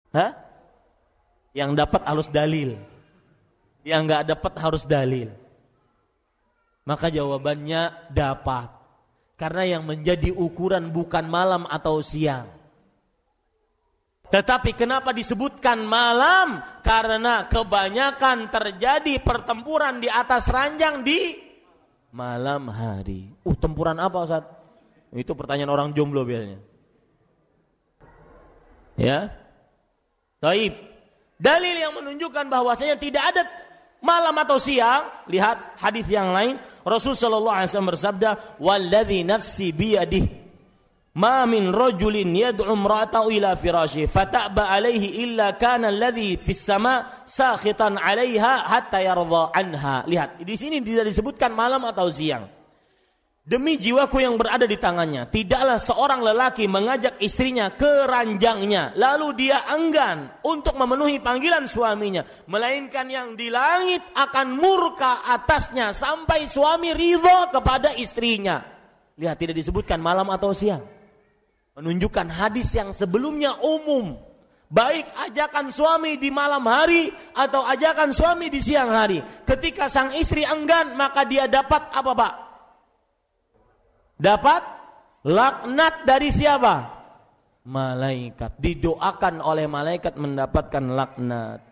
Hah? Yang dapat harus dalil. Yang enggak dapat harus dalil. Maka jawabannya dapat. Karena yang menjadi ukuran bukan malam atau siang. Tetapi kenapa disebutkan malam? Karena kebanyakan terjadi pertempuran di atas ranjang di malam hari. Tempuran apa Ustaz? Itu pertanyaan orang jomblo biasanya. Ya. Taib. Dalil yang menunjukkan bahwasanya tidak ada malam atau siang, lihat hadis yang lain. Rasul sallallahu alaihi wasallam bersabda, "Walladzi nafsi biyadihi, ma min rajulin yad'u imra'atahu ila firashihi, fata'ba 'alaihi illa kana alladzi fis sama' sakhitan 'alaiha hatta yarda anha." Lihat, di sini tidak disebutkan malam atau siang. Demi jiwaku yang berada di tangannya, tidaklah seorang lelaki mengajak istrinya ke ranjangnya, lalu dia enggan untuk memenuhi panggilan suaminya, melainkan yang di langit akan murka atasnya sampai suami ridha kepada istrinya. Lihat, tidak disebutkan malam atau siang. Menunjukkan hadis yang sebelumnya umum. Baik ajakan suami di malam hari atau ajakan suami di siang hari. Ketika sang istri enggan, maka dia dapat apa Pak? Dapat laknat dari siapa? Malaikat. Didoakan oleh malaikat mendapatkan laknat.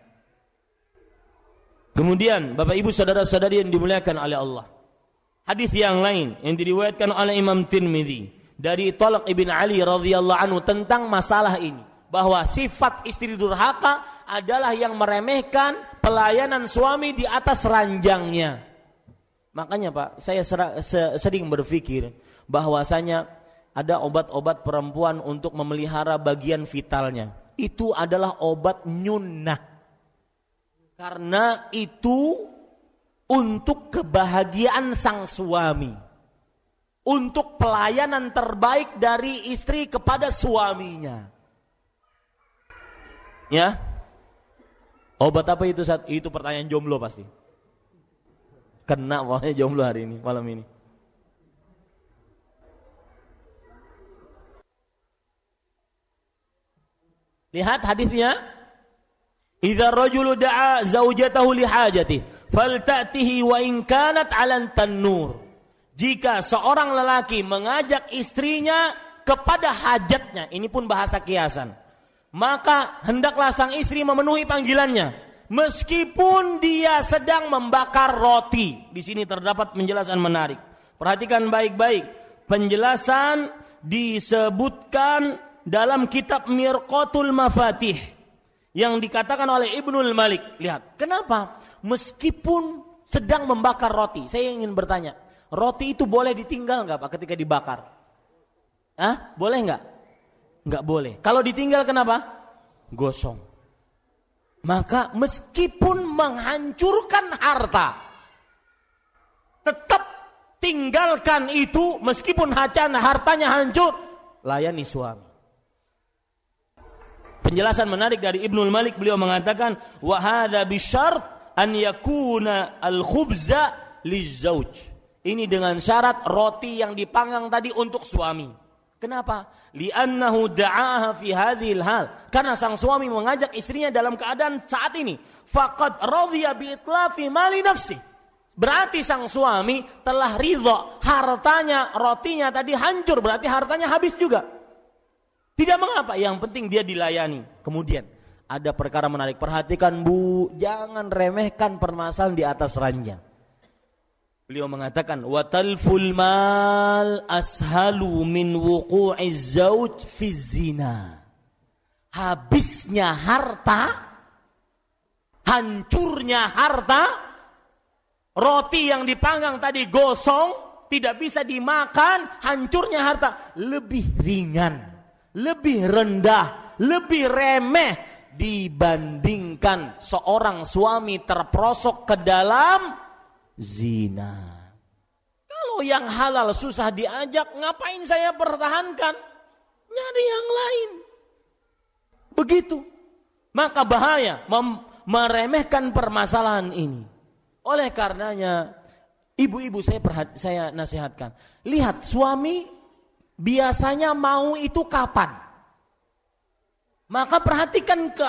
Kemudian Bapak Ibu saudara-saudari yang dimuliakan oleh Allah, hadis yang lain yang diriwayatkan oleh Imam Tirmidzi dari Talq ibn Ali radhiyallahu anhu tentang masalah ini, bahwa sifat istri durhaka adalah yang meremehkan pelayanan suami di atas ranjangnya. Makanya Pak, saya sering berpikir bahwasanya ada obat-obat perempuan untuk memelihara bagian vitalnya. Itu adalah obat nyunnah. Karena itu untuk kebahagiaan sang suami. Untuk pelayanan terbaik dari istri kepada suaminya. Ya. Obat apa itu Ustaz? Itu pertanyaan jomblo pasti. Kena pokoknya jomblo hari ini, malam ini. Lihat hadisnya. Idza rajulu da'a zaujatahu li hajati falta'tihi wa in kanat 'alan tannur. Jika seorang lelaki mengajak istrinya kepada hajatnya, ini pun bahasa kiasan, maka hendaklah sang istri memenuhi panggilannya meskipun dia sedang membakar roti. Di sini terdapat penjelasan menarik. Perhatikan baik-baik. Penjelasan disebutkan dalam kitab Mirqatul Mafatih yang dikatakan oleh Ibnul Malik. Lihat, kenapa? Meskipun sedang membakar roti. Saya ingin bertanya, roti itu boleh ditinggal enggak Pak ketika dibakar? Hah? Boleh enggak? Enggak boleh. Kalau ditinggal kenapa? Gosong. Maka meskipun menghancurkan harta, tetap tinggalkan itu meskipun hartanya hancur, layani suami. Penjelasan menarik dari Ibnul Malik, beliau mengatakan wa hadza bisyart an yakuna al-khubza lizauj. Ini dengan syarat roti yang dipanggang tadi untuk suami. Kenapa? Li'annahu da'aha fi hadhil hal. Karena sang suami mengajak istrinya dalam keadaan saat ini. Faqad radhiya bi itlafi mali nafsi. Berarti sang suami telah ridha, hartanya, rotinya tadi hancur, berarti hartanya habis juga. Tidak mengapa, yang penting dia dilayani. Kemudian ada perkara menarik. Perhatikan Bu, jangan remehkan permasalahan di atas ranjang. Beliau mengatakan wa talful mal ashalu min wuqu'iz zauj fi zina. Habisnya harta, hancurnya harta, roti yang dipanggang tadi gosong, tidak bisa dimakan, hancurnya harta lebih ringan, lebih rendah, lebih remeh dibandingkan seorang suami terperosok ke dalam zina. Kalau yang halal susah diajak, ngapain saya pertahankan? Nyari yang lain. Begitu. Maka bahaya meremehkan permasalahan ini. Oleh karenanya, ibu-ibu saya nasihatkan. Lihat, suami biasanya mau itu kapan? Maka perhatikan